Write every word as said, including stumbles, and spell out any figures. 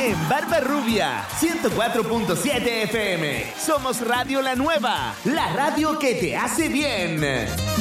en Barbarrubia, ciento cuatro punto siete F M. Somos Radio La Nueva, la radio que te hace bien.